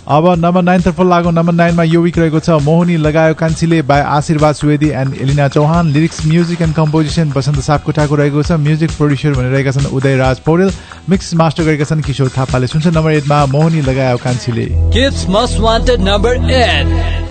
अब नम्बर 9 तर्फ लागौं। नम्बर 9 मा यो विक रहेको छ मोहनी लगायो कान्छीले बाई आशीर्वाद Subedi and Elina Chauhan. Lyrics music and composition बसन्त सापकोटाको रहेको छ। म्युजिक प्रोड्युसर भनिरहेका छन् उदय राज पौडेल। मिक्स मास्टर गरेका छन् किशोर थापाले। सुन्छ नम्बर 8 मा मोहनी लगायो कान्छीले। Kids Most Wanted number 8.